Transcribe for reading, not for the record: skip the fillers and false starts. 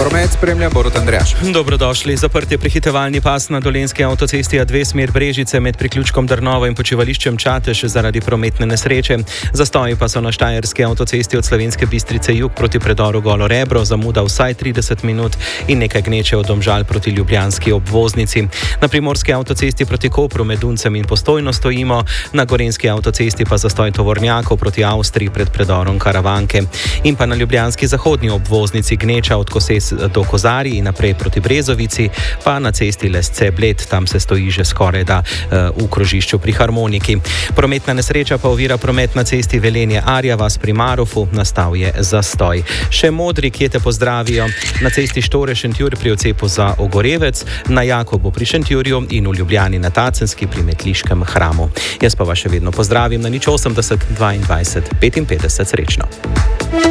Promet spremlja Borut Andrejaš. Dobrodošli. Zaprt je prehitevalni pas na Dolenjski avtocesti A2 smer Brežice med priključkom Drnovo in počivališčem Čatež zaradi prometne nesreče. Zastoji pa so na Štajerski avtocesti od Slovenske Bistrice jug proti predoru Golo Rebro, zamuda vsaj 30 minut in nekaj gneče od Domžal proti ljubljanski obvoznici. Na Primorski avtocesti proti Kopru med Duncem in Postojno stojimo, na Gorenjski avtocesti pa zastoj tovornjakov proti Avstriji pred predorom Karavanke. In pa na ljubljanski zahodni obvoznici gneča od Koses do Kozarij in naprej proti Brezovici, pa na cesti Lesce-Bled, tam se stoji že skoraj da v krožišču pri Harmoniki. Prometna nesreča pa ovira promet na cesti Velenje-Arjavas pri Marofu, nastal je zastoj. Še modri, kje te pozdravijo, na cesti Štore-Šentjur pri odcepu za Ogorevec, na Jakobu pri Šentjurju in v Ljubljani na Tacenski pri Metliškem hramu. Jaz pa vas še vedno pozdravim na 080 22 55, srečno.